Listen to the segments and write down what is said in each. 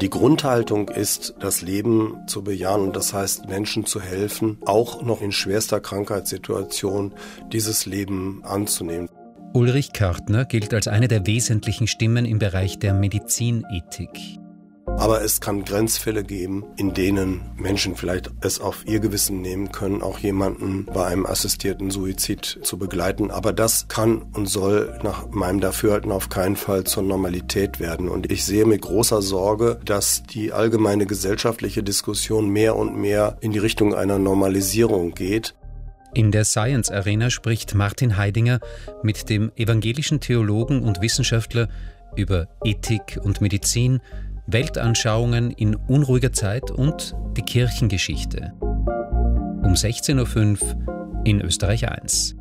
Die Grundhaltung ist, das Leben zu bejahen und das heißt, Menschen zu helfen, auch noch in schwerster Krankheitssituation dieses Leben anzunehmen. Ulrich Körtner gilt als eine der wesentlichen Stimmen im Bereich der Medizinethik. Aber es kann Grenzfälle geben, in denen Menschen vielleicht es auf ihr Gewissen nehmen können, auch jemanden bei einem assistierten Suizid zu begleiten. Aber das kann und soll nach meinem Dafürhalten auf keinen Fall zur Normalität werden. Und ich sehe mit großer Sorge, dass die allgemeine gesellschaftliche Diskussion mehr und mehr in die Richtung einer Normalisierung geht. In der Science Arena spricht Martin Heidinger mit dem evangelischen Theologen und Wissenschaftler über Ethik und Medizin, Weltanschauungen in unruhiger Zeit und die Kirchengeschichte. Um 16.05 Uhr in Österreich 1.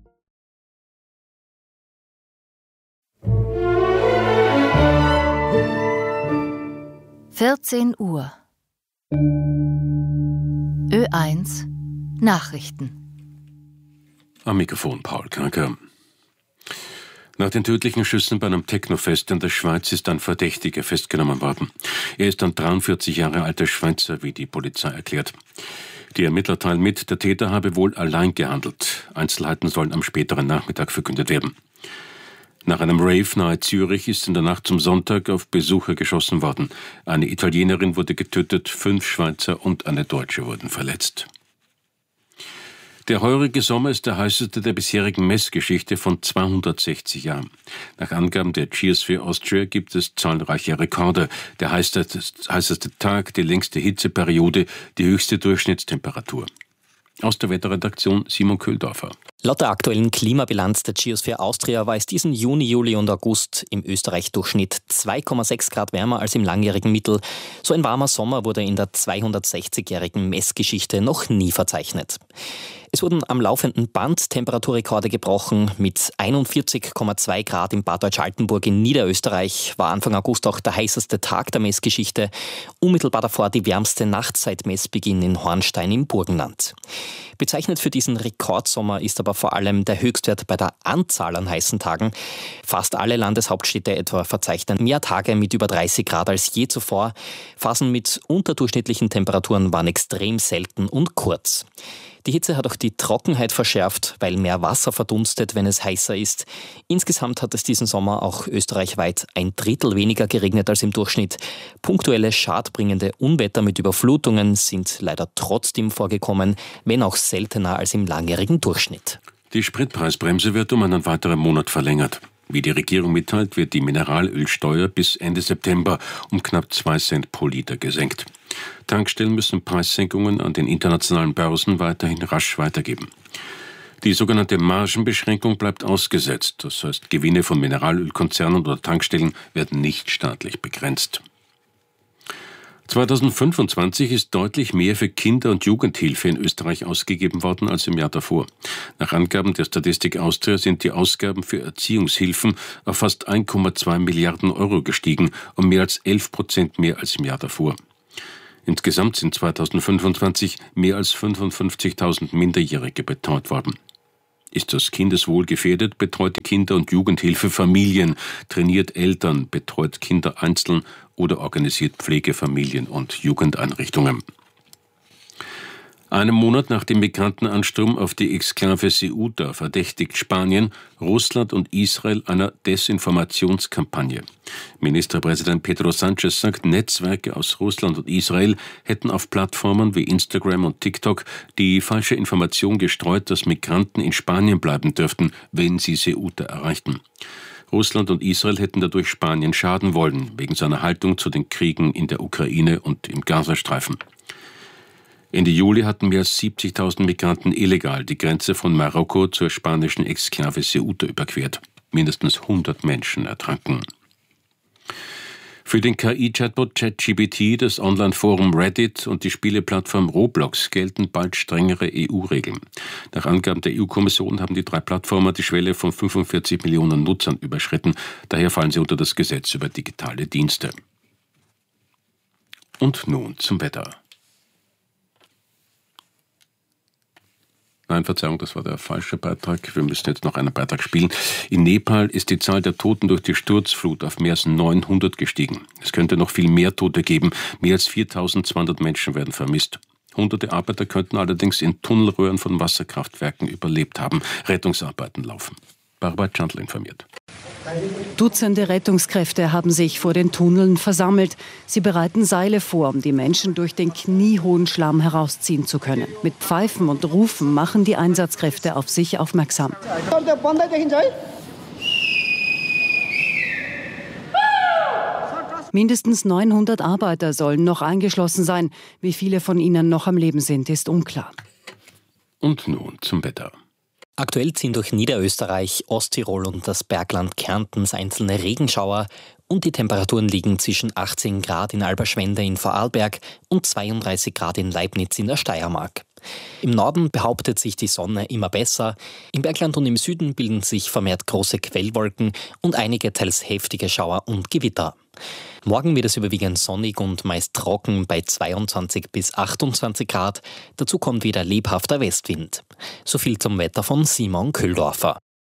Uhr. Ö1 Nachrichten. Am Mikrofon Paul Kranker. Nach den tödlichen Schüssen bei einem Technofest in der Schweiz ist ein Verdächtiger festgenommen worden. Er ist ein 43 Jahre alter Schweizer, wie die Polizei erklärt. Die Ermittler teilen mit, der Täter habe wohl allein gehandelt. Einzelheiten sollen am späteren Nachmittag verkündet werden. Nach einem Rave nahe Zürich ist in der Nacht zum Sonntag auf Besucher geschossen worden. Eine Italienerin wurde getötet, 5 Schweizer und eine Deutsche wurden verletzt. Der heurige Sommer ist der heißeste der bisherigen Messgeschichte von 260 Jahren. Nach Angaben der Geosphere Austria gibt es zahlreiche Rekorde. Der heißeste Tag, die längste Hitzeperiode, die höchste Durchschnittstemperatur. Aus der Wetterredaktion Simon Köhldorfer. Laut der aktuellen Klimabilanz der Geosphere Austria war es diesen Juni, Juli und August im Österreich-Durchschnitt 2,6 Grad wärmer als im langjährigen Mittel. So ein warmer Sommer wurde in der 260-jährigen Messgeschichte noch nie verzeichnet. Es wurden am laufenden Band Temperaturrekorde gebrochen. Mit 41,2 Grad im Bad Deutsch-Altenburg in Niederösterreich war Anfang August auch der heißeste Tag der Messgeschichte. Unmittelbar davor die wärmste Nacht seit Messbeginn in Hornstein im Burgenland. Bezeichnet für diesen Rekordsommer ist aber vor allem der Höchstwert bei der Anzahl an heißen Tagen. Fast alle Landeshauptstädte etwa verzeichnen mehr Tage mit über 30 Grad als je zuvor. Phasen mit unterdurchschnittlichen Temperaturen waren extrem selten und kurz. Die Hitze hat auch die Trockenheit verschärft, weil mehr Wasser verdunstet, wenn es heißer ist. Insgesamt hat es diesen Sommer auch österreichweit 1/3 weniger geregnet als im Durchschnitt. Punktuelle schadbringende Unwetter mit Überflutungen sind leider trotzdem vorgekommen, wenn auch seltener als im langjährigen Durchschnitt. Die Spritpreisbremse wird um einen weiteren Monat verlängert. Wie die Regierung mitteilt, wird die Mineralölsteuer bis Ende September um knapp 2 Cent pro Liter gesenkt. Tankstellen müssen Preissenkungen an den internationalen Börsen weiterhin rasch weitergeben. Die sogenannte Margenbeschränkung bleibt ausgesetzt. Das heißt, Gewinne von Mineralölkonzernen oder Tankstellen werden nicht staatlich begrenzt. 2025 ist deutlich mehr für Kinder- und Jugendhilfe in Österreich ausgegeben worden als im Jahr davor. Nach Angaben der Statistik Austria sind die Ausgaben für Erziehungshilfen auf fast 1,2 Milliarden Euro gestiegen, um mehr als 11% mehr als im Jahr davor. Insgesamt sind 2025 mehr als 55.000 Minderjährige betreut worden. Ist das Kindeswohl gefährdet, betreut die Kinder- und Jugendhilfe Familien, trainiert Eltern, betreut Kinder einzeln oder organisiert Pflegefamilien und Jugendeinrichtungen. Einen Monat nach dem Migrantenansturm auf die Exklave Ceuta verdächtigt Spanien, Russland und Israel einer Desinformationskampagne. Ministerpräsident Pedro Sánchez sagt, Netzwerke aus Russland und Israel hätten auf Plattformen wie Instagram und TikTok die falsche Information gestreut, dass Migranten in Spanien bleiben dürften, wenn sie Ceuta erreichten. Russland und Israel hätten dadurch Spanien schaden wollen, wegen seiner Haltung zu den Kriegen in der Ukraine und im Gazastreifen. Ende Juli hatten mehr als 70.000 Migranten illegal die Grenze von Marokko zur spanischen Exklave Ceuta überquert. Mindestens 100 Menschen ertranken. Für den KI-Chatbot ChatGPT, das Online-Forum Reddit und die Spieleplattform Roblox gelten bald strengere EU-Regeln. Nach Angaben der EU-Kommission haben die 3 Plattformen die Schwelle von 45 Millionen Nutzern überschritten. Daher fallen sie unter das Gesetz über digitale Dienste. Und nun zum Wetter. Nein, Verzeihung, das war der falsche Beitrag. Wir müssen jetzt noch einen Beitrag spielen. In Nepal ist die Zahl der Toten durch die Sturzflut auf mehr als 900 gestiegen. Es könnte noch viel mehr Tote geben. Mehr als 4.200 Menschen werden vermisst. Hunderte Arbeiter könnten allerdings in Tunnelröhren von Wasserkraftwerken überlebt haben. Rettungsarbeiten laufen. Barbara Chandler informiert. Dutzende Rettungskräfte haben sich vor den Tunneln versammelt. Sie bereiten Seile vor, um die Menschen durch den kniehohen Schlamm herausziehen zu können. Mit Pfeifen und Rufen machen die Einsatzkräfte auf sich aufmerksam. Mindestens 900 Arbeiter sollen noch eingeschlossen sein. Wie viele von ihnen noch am Leben sind, ist unklar. Und nun zum Wetter. Aktuell ziehen durch Niederösterreich, Osttirol und das Bergland Kärntens einzelne Regenschauer und die Temperaturen liegen zwischen 18 Grad in Alberschwende in Vorarlberg und 32 Grad in Leibniz in der Steiermark. Im Norden behauptet sich die Sonne immer besser. Im Bergland und im Süden bilden sich vermehrt große Quellwolken und einige teils heftige Schauer und Gewitter. Morgen wird es überwiegend sonnig und meist trocken bei 22 bis 28 Grad. Dazu kommt wieder lebhafter Westwind. So viel zum Wetter von Simon Köhldorfer.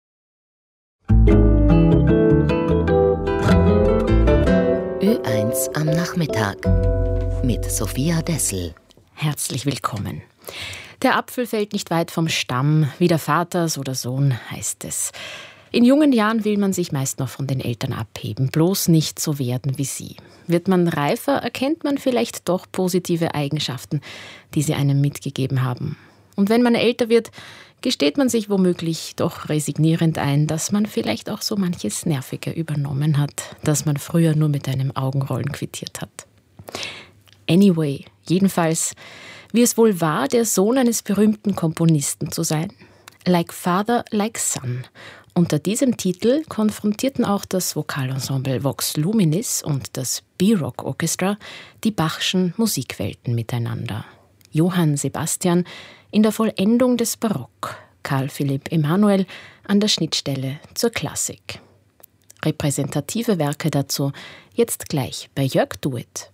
Ö1 am Nachmittag mit Sophia Dessel. Herzlich willkommen. Der Apfel fällt nicht weit vom Stamm, wie der Vater, so der Sohn, heißt es. In jungen Jahren will man sich meist noch von den Eltern abheben, bloß nicht so werden wie sie. Wird man reifer, erkennt man vielleicht doch positive Eigenschaften, die sie einem mitgegeben haben. Und wenn man älter wird, gesteht man sich womöglich doch resignierend ein, dass man vielleicht auch so manches Nervige übernommen hat, das man früher nur mit einem Augenrollen quittiert hat. Anyway, jedenfalls, wie es wohl war, der Sohn eines berühmten Komponisten zu sein? Like Father, like Son. Unter diesem Titel konfrontierten auch das Vokalensemble Vox Luminis und das B-Rock Orchestra die Bachschen Musikwelten miteinander. Johann Sebastian in der Vollendung des Barock, Karl Philipp Emanuel an der Schnittstelle zur Klassik. Repräsentative Werke dazu jetzt gleich bei Jörg Duet.